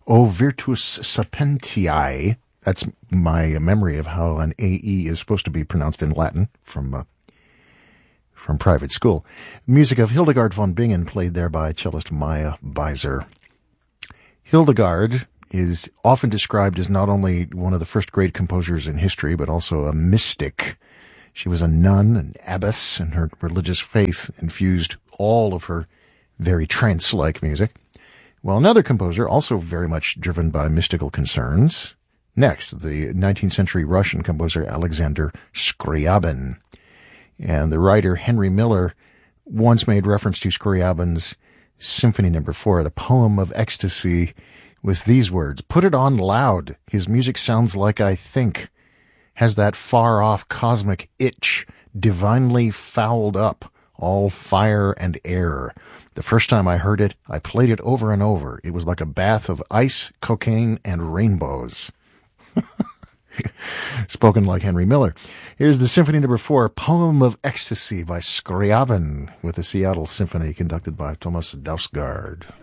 O Virtus Sapientiae. That's my memory of how an AE is supposed to be pronounced in Latin from private school. Music of Hildegard von Bingen, played there by cellist Maya Beiser. Hildegard is often described as not only one of the first great composers in history, but also a mystic. She was a nun, an abbess, and her religious faith infused all of her very trance-like music. Well, another composer, also very much driven by mystical concerns. Next, the 19th century Russian composer Alexander Scriabin. And the writer Henry Miller once made reference to Scriabin's Symphony No. 4, the poem of ecstasy, with these words: "Put it on loud. His music sounds like I think. Has that far-off cosmic itch, divinely fouled up, all fire and air. The first time I heard it, I played it over and over. It was like a bath of ice, cocaine, and rainbows." Spoken like Henry Miller. Here's the Symphony No. 4, Poem of Ecstasy by Scriabin, with the Seattle Symphony conducted by Thomas Dausgaard.